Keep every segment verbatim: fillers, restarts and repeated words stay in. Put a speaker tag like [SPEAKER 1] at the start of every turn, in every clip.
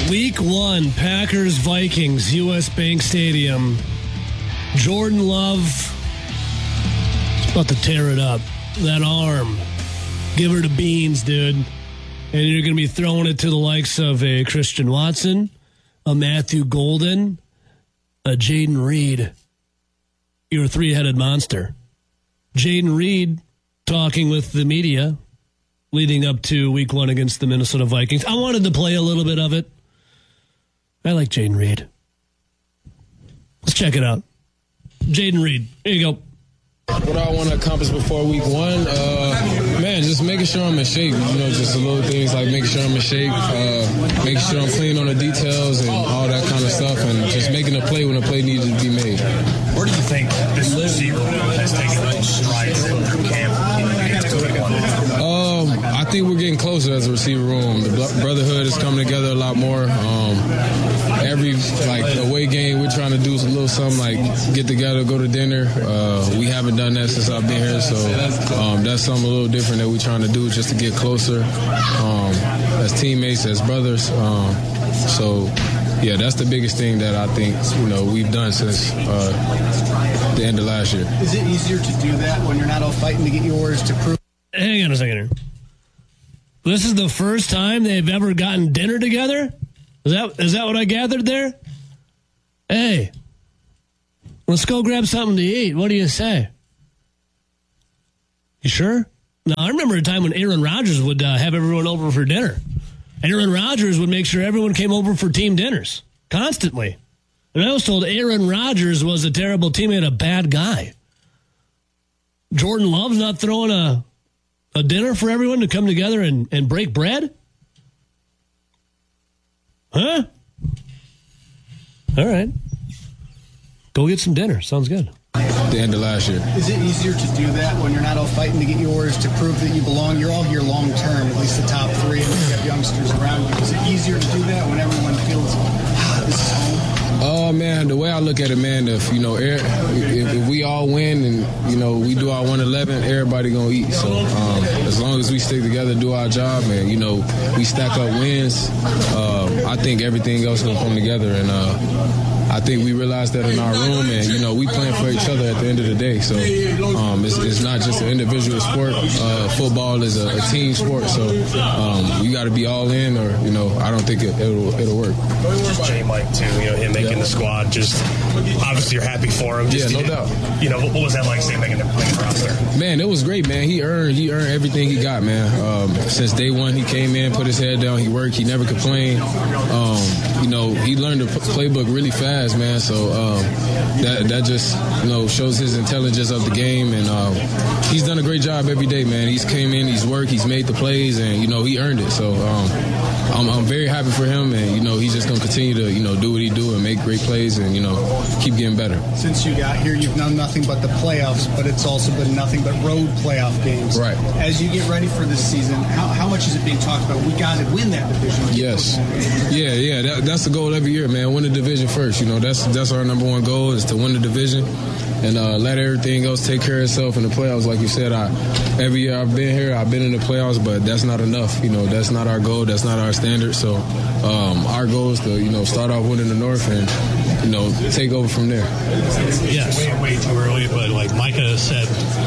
[SPEAKER 1] Week one, Packers-Vikings, U S Bank Stadium. Jordan Love is about to tear it up. That arm. Give her the beans, dude. And you're going to be throwing it to the likes of a Christian Watson, a Matthew Golden, a Jaden Reed. You're a three-headed monster. Jaden Reed talking with the media leading up to week one against the Minnesota Vikings. I wanted to play a little bit of it. I like Jaden Reed. Let's check it out. Jaden Reed, here you go.
[SPEAKER 2] What I want to accomplish before week one, uh, man, just making sure I'm in shape. You know, just the little things like making sure I'm in shape, uh, making sure I'm clean on the details and all that kind of stuff, and just making a play when a play needs to be made.
[SPEAKER 3] Where do you think this receiver has taken those strides through camp?
[SPEAKER 2] Um, I think we're getting closer as a receiver room. The brotherhood is coming together a lot more. Um, every like away game, we're trying to do a little something like get together, go to dinner. Uh, we haven't done that since I've been here, so um, that's something a little different that we're trying to do just to get closer um, as teammates, as brothers. Um, so, yeah, that's the biggest thing that I think you know we've done since uh, the end of last year.
[SPEAKER 4] Is it easier to do that when you're not all fighting to get yours to prove?
[SPEAKER 1] Hang on a second here. This is the first time they've ever gotten dinner together? Is that is that what I gathered there? Hey, let's go grab something to eat. What do you say? You sure? Now, I remember a time when Aaron Rodgers would uh, have everyone over for dinner. Aaron Rodgers would make sure everyone came over for team dinners constantly. And I was told Aaron Rodgers was a terrible teammate, a bad guy. Jordan Love's not throwing a, a dinner for everyone to come together and, and break bread? Huh? All right. Go get some dinner. Sounds good.
[SPEAKER 2] The end of last year.
[SPEAKER 4] Is it easier to do that when you're not all fighting to get yours to prove that you belong? You're all here long term, at least the top three, and you have youngsters around you. Is it easier to do that when everyone feels, ah, this is home?
[SPEAKER 2] Oh, man, the way I look at it, man, if, you know, if, if we all win and, you know, we do our one eleven, everybody going to eat. So um, as long as we stick together, do our job, and, you know, we stack up wins, uh, I think everything else going to come together. And, uh, I think we realized that in our room, and, you know, we playing for each other at the end of the day. So um, it's, it's not just an individual sport. Uh, football is a, a team sport. So um, you got to be all in, or, you know, I don't think it, it'll, it'll work.
[SPEAKER 3] Just J. Mike, too, you know, him making yeah. the squad. Just obviously you're happy for him. Just,
[SPEAKER 2] yeah, no doubt.
[SPEAKER 3] You know, what, what was that like, say, making the, making the roster?
[SPEAKER 2] Man, it was great, man. He earned he earned everything he got, man. Um, since day one, he came in, put his head down, he worked, he never complained. Um, you know, he learned the playbook really fast, man. So um, that that just you know shows his intelligence of the game, and um, he's done a great job every day, man. He's came in, he's worked, he's made the plays, and you know he earned it. So um, I'm, I'm very happy for him, and you know he's just gonna continue to you know do what he do and make great plays, and you know keep getting better.
[SPEAKER 4] Since you got here, you've done nothing but the playoffs, but it's also been nothing but road playoff games.
[SPEAKER 2] Right.
[SPEAKER 4] As you get ready for this season, how, how much is it being talked about? We got to win that division.
[SPEAKER 2] Yes. Yeah, yeah. That, that's the goal every year, man. Win the division first. You know, that's that's our number one goal is to win the division and uh, let everything else take care of itself in the playoffs. Like you said, I every year I've been here, I've been in the playoffs, but that's not enough. You know, that's not our goal. That's not our standard. So um, our goal is to, you know, start off winning the North and, you know, take over from there.
[SPEAKER 3] Yes.
[SPEAKER 5] Way, way too early, but like Micah said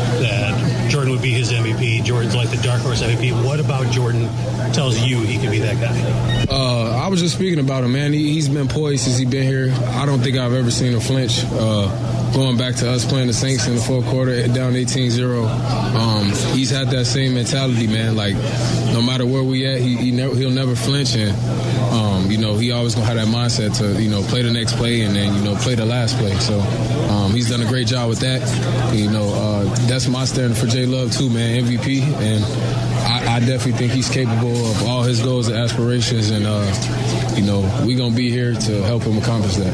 [SPEAKER 5] that Jordan would be his M V P. Jordan's like the dark horse M V P. What about Jordan tells you he could be that guy?
[SPEAKER 2] Uh, I was just speaking about him, man. He, he's been poised since he's been here. I don't think I've ever seen him flinch. Uh, going back to us playing the Saints in the fourth quarter, down eighteen zero, um, he's had that same mentality, man. Like, no matter where we at, he, he never, he'll never flinch. And, um, you know, he always going to have that mindset to, you know, play the next play and then, you know, play the last play. So um, he's done a great job with that. You know, uh, that's my standard for J. Love, too, man, M V P. And I, I definitely think he's capable of all his goals and aspirations. And, uh, you know, we're going to be here to help him accomplish that.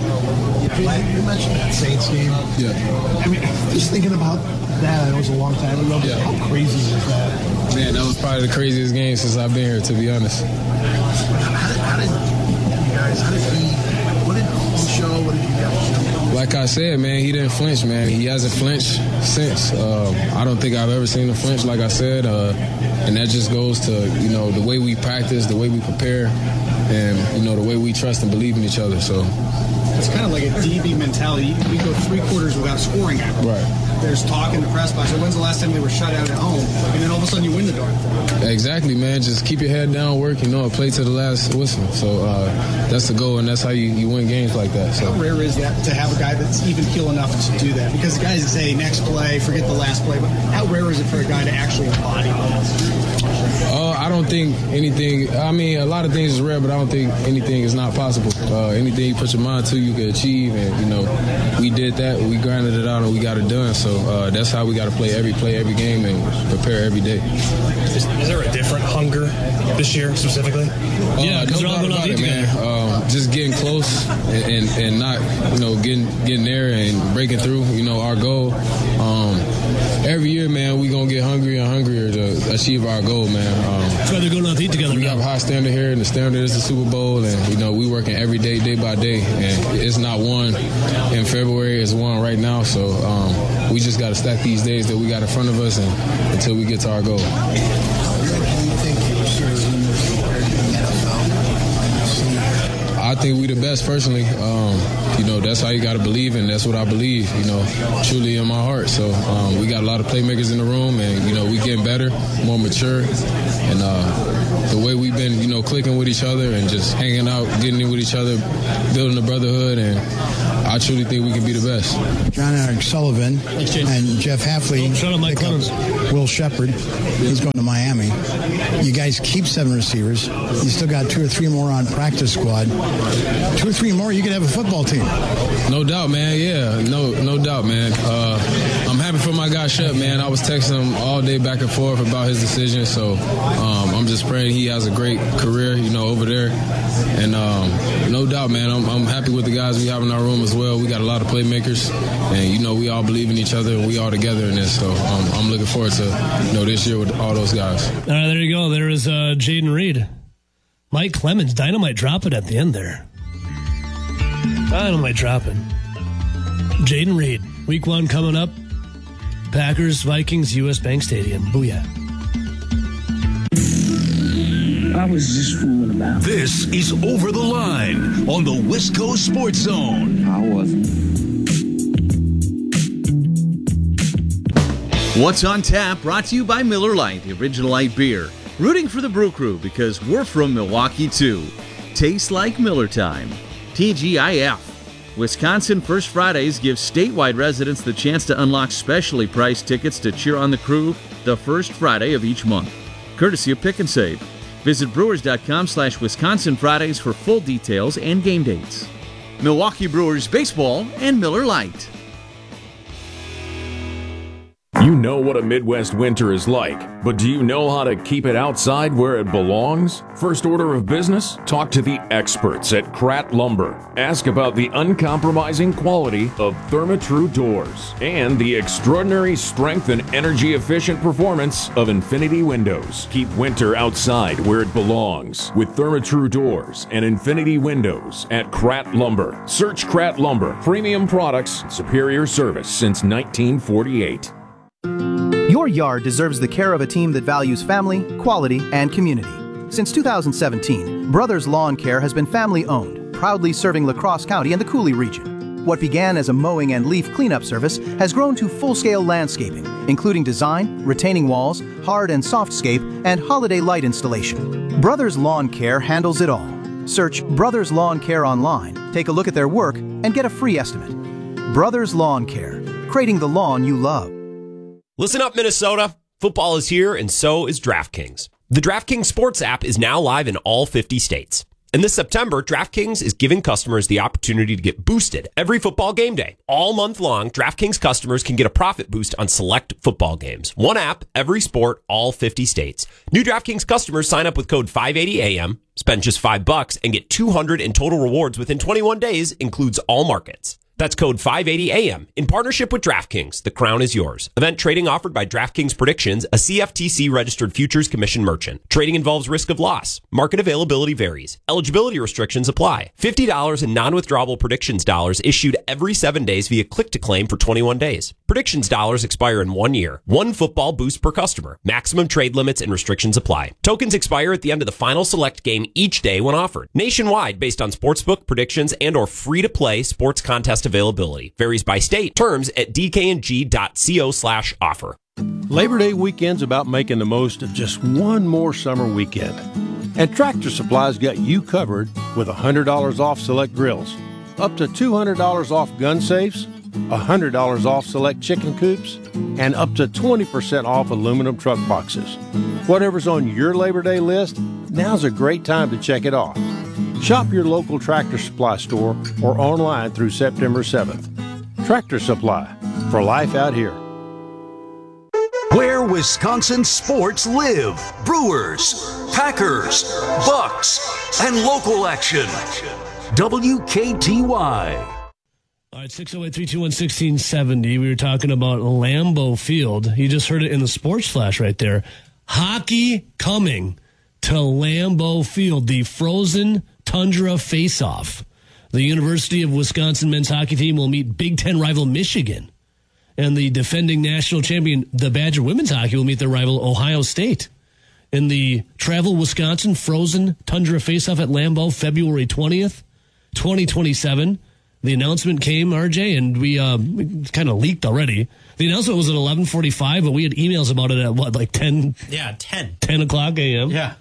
[SPEAKER 6] You mentioned that Saints game.
[SPEAKER 2] Yeah.
[SPEAKER 6] I mean, just thinking about that, I know it was a long time ago, but yeah. How crazy was that?
[SPEAKER 2] Man, that was probably the craziest game since I've been here, to be honest.
[SPEAKER 6] How did, how did you guys, how did he, what did he show, what did you guys show?
[SPEAKER 2] like I said, man, he didn't flinch, man. He hasn't flinched since. Uh, I don't think I've ever seen him flinch, like I said. Uh, and that just goes to, you know, the way we practice, the way we prepare, and, you know, the way we trust and believe in each other. So
[SPEAKER 4] it's kind of like a D B mentality. We go three quarters without scoring at them.
[SPEAKER 2] Right.
[SPEAKER 4] There's talk in the press box. So when's the last time they were shut out at home? And then all of a sudden you win the darn thing.
[SPEAKER 2] Exactly, man. Just keep your head down, work, you know, and play to the last whistle. So uh, that's the goal, and that's how you, you win games like that. So
[SPEAKER 4] how rare is that to have a guy that's even keel enough to do that? Because guys say next play, forget the last play, but how rare is it for a guy to actually embody that?
[SPEAKER 2] Uh, I don't think anything, I mean, a lot of things is rare, but I don't think anything is not possible. Uh, anything you put your mind to, you can achieve, and, you know, we did that, we grinded it out, and we got it done. So uh, that's how we got to play every play, every game, and prepare every day.
[SPEAKER 3] Is, is there a different hunger this year specifically?
[SPEAKER 2] Uh,
[SPEAKER 1] yeah, because
[SPEAKER 2] no
[SPEAKER 1] they're all going
[SPEAKER 2] about
[SPEAKER 1] out
[SPEAKER 2] it, man. Um, just getting close and, and, and not, you know, getting getting there and breaking through. You know, our goal. Um, every year, man, we gonna get hungrier and hungrier to achieve our goal, man. Um,
[SPEAKER 1] That's why they're going out to eat together.
[SPEAKER 2] we
[SPEAKER 1] now.
[SPEAKER 2] have a high standard here, and the standard is the Super Bowl, and you know, we working every day, day by day, and it's not one in February, it's one right now. So um, we just got to stack these days that we got in front of us, and until we get to our goal. I think we the best personally. Um, you know, that's how you got to believe, and that's what I believe, you know, truly in my heart. So um, we got a lot of playmakers in the room, and, you know, we getting better, more mature. And uh, the way we've been, you know, clicking with each other and just hanging out, getting in with each other, building a brotherhood, and I truly think we can be the best.
[SPEAKER 7] John Eric Sullivan and Jeff Halfley.
[SPEAKER 1] Oh, shout out Mike Clemens.
[SPEAKER 7] Will Shepard. He's going to Miami. You guys keep seven receivers. You still got two or three more on practice squad. Two or three more, you could have a football team.
[SPEAKER 2] No doubt, man. Yeah, no no doubt, man. Uh, I'm happy for my guy, Shep, man. I was texting him all day back and forth about his decision, so um, I'm just praying he has a great career, you know, over there. And um, no doubt, man, I'm, I'm happy with the guys we have in our room as well. We got a lot of playmakers, and, you know, we all believe in each other, and we all together in this. So um, I'm looking forward to, you know, this year with all those guys.
[SPEAKER 1] All right, there you go. There is uh, Jaden Reed. Mike Clemens, dynamite dropping at the end there. Dynamite dropping. Jaden Reed, week one coming up. Packers, Vikings, U S Bank Stadium. Booyah.
[SPEAKER 8] I was just fooling about.
[SPEAKER 9] This is Over the Line on the Wisco Sports Zone.
[SPEAKER 8] I wasn't.
[SPEAKER 10] What's on Tap, brought to you by Miller Lite, the original light beer. Rooting for the Brew Crew because we're from Milwaukee too. Tastes like Miller time. T G I F. Wisconsin First Fridays gives statewide residents the chance to unlock specially priced tickets to cheer on the Crew the first Friday of each month. Courtesy of Pick and Save. Visit brewers.com slash Wisconsin Fridays for full details and game dates. Milwaukee Brewers Baseball and Miller Lite.
[SPEAKER 11] You know what a Midwest winter is like, but do you know how to keep it outside where it belongs? First order of business? Talk to the experts at Kratt Lumber. Ask about the uncompromising quality of Therma-Tru doors and the extraordinary strength and energy-efficient performance of Infinity windows. Keep winter outside where it belongs with Therma-Tru doors and Infinity windows at Kratt Lumber. Search Kratt Lumber. Premium products, superior service since nineteen forty-eight.
[SPEAKER 12] Your yard deserves the care of a team that values family, quality, and community. Since two thousand seventeen, Brothers Lawn Care has been family-owned, proudly serving La Crosse County and the Cooley region. What began as a mowing and leaf cleanup service has grown to full-scale landscaping, including design, retaining walls, hard and softscape, and holiday light installation. Brothers Lawn Care handles it all. Search Brothers Lawn Care online, take a look at their work, and get a free estimate. Brothers Lawn Care, creating the lawn you love.
[SPEAKER 13] Listen up, Minnesota. Football is here, and so is DraftKings. The DraftKings Sports app is now live in all fifty states. And this September, DraftKings is giving customers the opportunity to get boosted every football game day. All month long, DraftKings customers can get a profit boost on select football games. One app, every sport, all fifty states. New DraftKings customers sign up with code five eighty A M, spend just five bucks, and get two hundred in total rewards within twenty-one days, includes all markets. That's code five eighty A M. In partnership with DraftKings, the crown is yours. Event trading offered by DraftKings Predictions, a C F T C-registered futures commission merchant. Trading involves risk of loss. Market availability varies. Eligibility restrictions apply. fifty dollars in non-withdrawable predictions dollars issued every seven days via click-to-claim for twenty-one days. Predictions dollars expire in one year. One football boost per customer. Maximum trade limits and restrictions apply. Tokens expire at the end of the final select game each day when offered. Nationwide based on sportsbook, predictions, and or free-to-play sports contest availability. Varies by state. Terms at d k n g dot co slash offer.
[SPEAKER 14] Labor Day weekend's about making the most of just one more summer weekend. And Tractor Supply's got you covered with one hundred dollars off select grills, up to two hundred dollars off gun safes, one hundred dollars off select chicken coops, and up to twenty percent off aluminum truck boxes. Whatever's on your Labor Day list, now's a great time to check it off. Shop your local Tractor Supply store or online through September seventh. Tractor Supply, for life out here.
[SPEAKER 9] Where Wisconsin sports live. Brewers, Packers, Bucks, and local action. W K T Y.
[SPEAKER 1] All right, six oh eight, three two one, one six seven oh. We were talking about Lambeau Field. You just heard it in the sports flash right there. Hockey coming to Lambeau Field, the frozen tundra face-off. The University of Wisconsin men's hockey team will meet Big Ten rival Michigan. And the defending national champion, the Badger women's hockey, will meet their rival Ohio State. In the Travel Wisconsin frozen tundra face-off at Lambeau, February twentieth, twenty twenty-seven. The announcement came, R J, and we uh, kind of leaked already. The announcement was at eleven forty-five, but we had emails about it at, what, like ten?
[SPEAKER 15] Yeah, ten.
[SPEAKER 1] ten o'clock a m?
[SPEAKER 15] Yeah.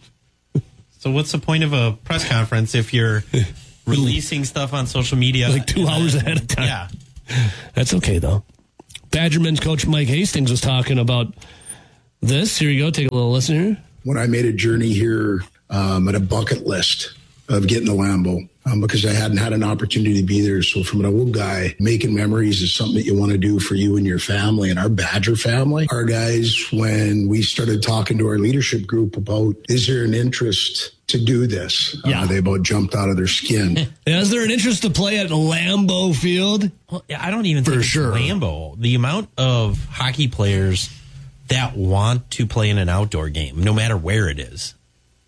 [SPEAKER 15] So what's the point of a press conference if you're releasing stuff on social media?
[SPEAKER 1] Like two hours ahead of time.
[SPEAKER 15] Yeah.
[SPEAKER 1] That's okay, though. Badger men's coach Mike Hastings was talking about this. Here you go. Take a little listen here.
[SPEAKER 16] When I made a journey here, um, at a bucket list of getting to Lambeau, um, because I hadn't had an opportunity to be there. So from an old guy, making memories is something that you want to do for you and your family. And our Badger family, our guys, when we started talking to our leadership group about, is there an interest to do this?
[SPEAKER 1] Yeah.
[SPEAKER 16] Uh, they about jumped out of their skin.
[SPEAKER 1] Is there an interest to play at Lambeau Field?
[SPEAKER 15] Well, I don't even
[SPEAKER 1] For
[SPEAKER 15] think
[SPEAKER 1] sure.
[SPEAKER 15] it's Lambeau. The amount of hockey players that want to play in an outdoor game, no matter where it is,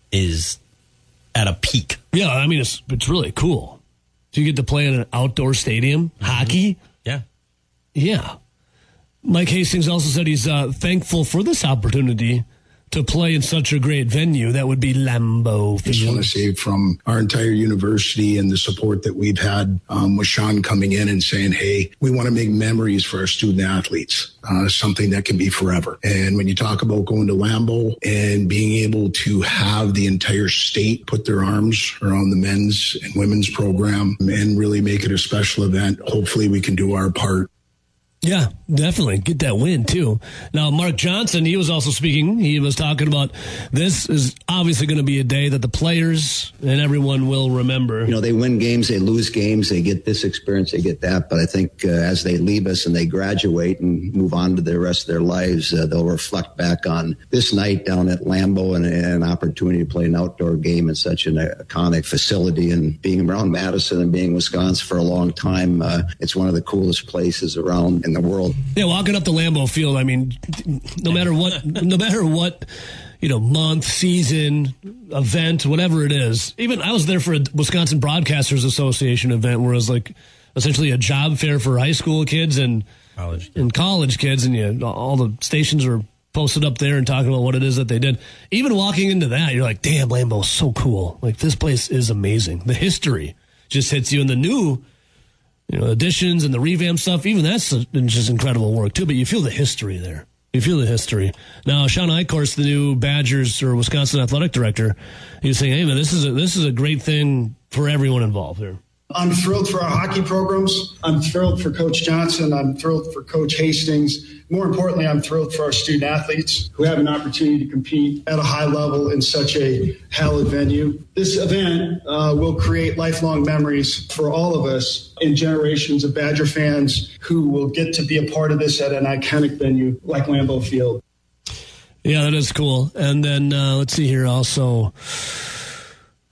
[SPEAKER 15] is at a peak.
[SPEAKER 1] Yeah, I mean, it's it's really cool. Do you get to play in an outdoor stadium? Mm-hmm. Hockey?
[SPEAKER 15] Yeah.
[SPEAKER 1] Yeah. Mike Hastings also said he's uh, thankful for this opportunity to play in such a great venue. That would be Lambeau Field.
[SPEAKER 16] I just want to say from our entire university and the support that we've had um, with Sean coming in and saying, hey, we want to make memories for our student athletes, uh, something that can be forever. And when you talk about going to Lambeau and being able to have the entire state put their arms around the men's and women's program and really make it a special event, hopefully we can do our part.
[SPEAKER 1] Yeah, definitely. Get that win, too. Now, Mark Johnson, he was also speaking. He was talking about this is obviously going to be a day that the players and everyone will remember.
[SPEAKER 17] You know, they win games, they lose games, they get this experience, they get that. But I think uh, as they leave us and they graduate and move on to the rest of their lives, uh, they'll reflect back on this night down at Lambeau and, and an opportunity to play an outdoor game in such an iconic facility. And being around Madison and being Wisconsin for a long time, uh, it's one of the coolest places around in the world.
[SPEAKER 1] Yeah, walking up to Lambeau Field, I mean, no matter what, no matter what, you know, month, season, event, whatever it is. Even I was there for a Wisconsin Broadcasters Association event where it was like essentially a job fair for high school kids and
[SPEAKER 15] college
[SPEAKER 1] and college kids, and you know, all the stations were posted up there and talking about what it is that they did. Even walking into that, you're like, damn, Lambeau is so cool. Like, this place is amazing. The history just hits you, and the new, you know, additions and the revamp stuff, even that's just incredible work, too. But you feel the history there. You feel the history. Now, Sean Eichhorst, the new Badgers or Wisconsin athletic director, he was saying, hey, man, this is a, this is a great thing for everyone involved here.
[SPEAKER 18] I'm thrilled for our hockey programs. I'm thrilled for Coach Johnson. I'm thrilled for Coach Hastings. More importantly, I'm thrilled for our student athletes who have an opportunity to compete at a high level in such a hallowed venue. This event uh, will create lifelong memories for all of us and generations of Badger fans who will get to be a part of this at an iconic venue like Lambeau Field.
[SPEAKER 1] Yeah, that is cool. And then uh, let's see here also.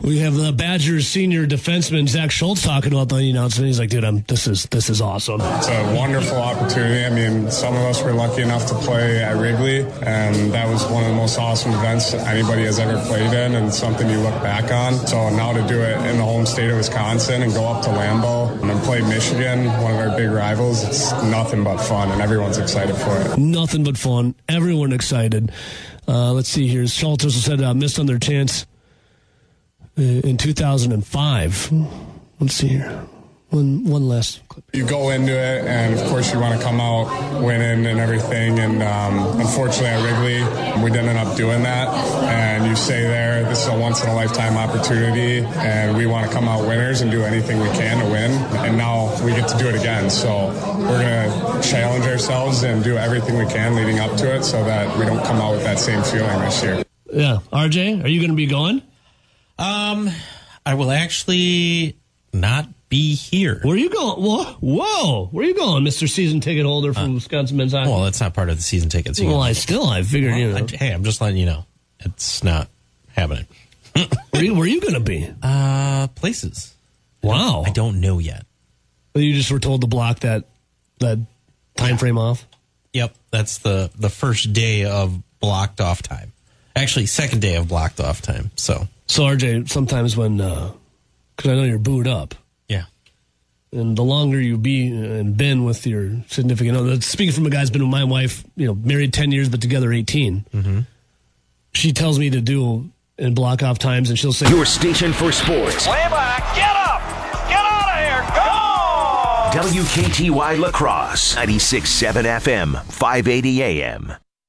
[SPEAKER 1] We have the Badgers senior defenseman Zach Schultz talking about the announcement. He's like, dude, I'm, this is this is awesome.
[SPEAKER 19] It's a wonderful opportunity. I mean, some of us were lucky enough to play at Wrigley, and that was one of the most awesome events anybody has ever played in, and something you look back on. So now to do it in the home state of Wisconsin and go up to Lambeau and play Michigan, one of our big rivals, it's nothing but fun, and everyone's excited for it.
[SPEAKER 1] Nothing but fun. Everyone excited. Uh, let's see here. Schultz also said uh, missed on their chance in two thousand five. Let's see here. One one last clip.
[SPEAKER 19] You go into it, and of course you want to come out winning and everything. And um, unfortunately at Wrigley, we didn't end up doing that. And you say there, this is a once-in-a-lifetime opportunity, and we want to come out winners and do anything we can to win. And now we get to do it again. So we're going to challenge ourselves and do everything we can leading up to it so that we don't come out with that same feeling this year.
[SPEAKER 1] Yeah. R J, are you going to be going?
[SPEAKER 15] Um, I will actually not be here.
[SPEAKER 1] Where are you going? Whoa, whoa. Where are you going, Mister Season Ticket Holder from uh, Wisconsin Men's Hockey?
[SPEAKER 15] Well, that's not part of the season tickets.
[SPEAKER 1] Well, I still, I figured, well, you know.
[SPEAKER 15] I, hey, I'm just letting you know. It's not happening.
[SPEAKER 1] where are you, you going to be?
[SPEAKER 15] Uh, places.
[SPEAKER 1] Wow.
[SPEAKER 15] I don't, I don't know yet.
[SPEAKER 1] You just were told to block that, that time yeah. frame off?
[SPEAKER 15] Yep. That's the, the first day of blocked off time. Actually, second day of blocked off time, so.
[SPEAKER 1] So, R J, sometimes when, because uh, I know you're booed up.
[SPEAKER 15] Yeah.
[SPEAKER 1] And the longer you be and been with your significant other, speaking from a guy's been with my wife, you know, married ten years, but together eighteen.
[SPEAKER 15] Mm-hmm.
[SPEAKER 1] She tells me to do and block off times, and she'll say,
[SPEAKER 9] your station for sports.
[SPEAKER 20] Way back, get up, get out of here, go!
[SPEAKER 9] W K T Y La Crosse, ninety-six point seven F M, five eighty A M.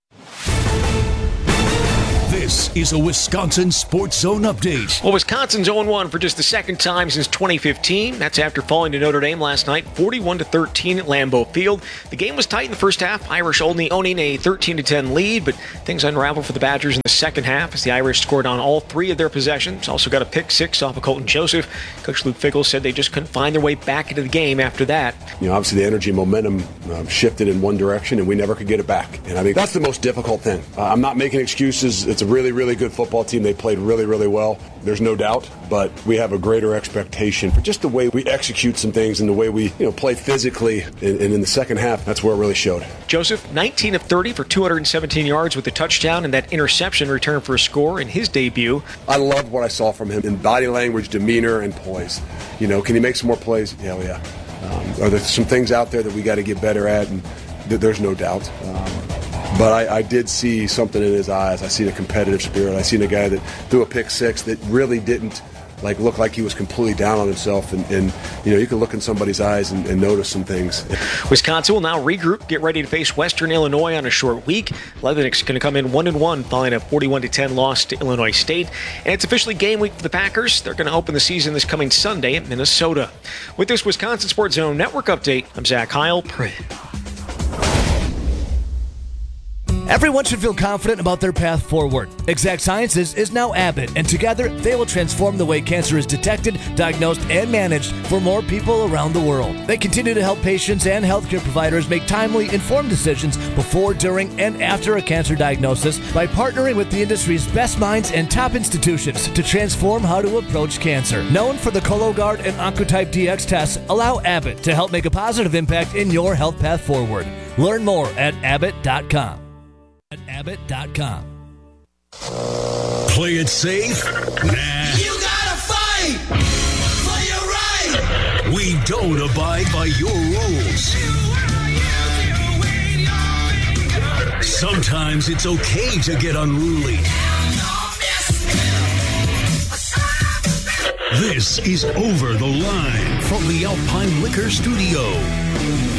[SPEAKER 9] This is a Wisconsin Sports Zone update.
[SPEAKER 21] Well, Wisconsin's oh and one for just the second time since twenty fifteen. That's after falling to Notre Dame last night, forty-one to thirteen at Lambeau Field. The game was tight in the first half. Irish only owning a thirteen to ten lead, but things unraveled for the Badgers in the second half as the Irish scored on all three of their possessions. Also got a pick six off of Colton Joseph. Coach Luke Fickell said they just couldn't find their way back into the game after that.
[SPEAKER 22] You know, obviously the energy and momentum um, shifted in one direction, and we never could get it back. And I think that's the most difficult thing. Uh, I'm not making excuses. It's a really, really good football team. They played really, really well. There's no doubt, but we have a greater expectation for just the way we execute some things and the way we, you know, play physically. And, and in the second half, that's where it really showed.
[SPEAKER 21] Joseph, nineteen of thirty for two hundred seventeen yards with a touchdown and that interception return for a score in his debut.
[SPEAKER 22] I loved what I saw from him in body language, demeanor, and poise. You know, can he make some more plays? Hell yeah. Um, are there some things out there that we got to get better at? And th- there's no doubt. Um, But I, I did see something in his eyes. I seen a competitive spirit. I seen a guy that threw a pick six that really didn't like look like he was completely down on himself. And, and you know, you can look in somebody's eyes and, and notice some things.
[SPEAKER 21] Wisconsin will now regroup, get ready to face Western Illinois on a short week. Leatherneck's going to come in one and one following a forty-one to ten loss to Illinois State. And it's officially game week for the Packers. They're going to open the season this coming Sunday at Minnesota. With this Wisconsin Sports Zone Network update, I'm Zach Heil.
[SPEAKER 23] Everyone should feel confident about their path forward. Exact Sciences is now Abbott, and together they will transform the way cancer is detected, diagnosed, and managed for more people around the world. They continue to help patients and healthcare providers make timely, informed decisions before, during, and after a cancer diagnosis by partnering with the industry's best minds and top institutions to transform how to approach cancer. Known for the Cologuard and Oncotype D X tests, allow Abbott to help make a positive impact in your health path forward. Learn more at abbott dot com. At abbott dot com.
[SPEAKER 9] Play it safe? Nah.
[SPEAKER 20] You gotta fight for your right.
[SPEAKER 9] We don't abide by your rules. Sometimes it's okay to get unruly. This is Over the Line from the Alpine Liquor Studio.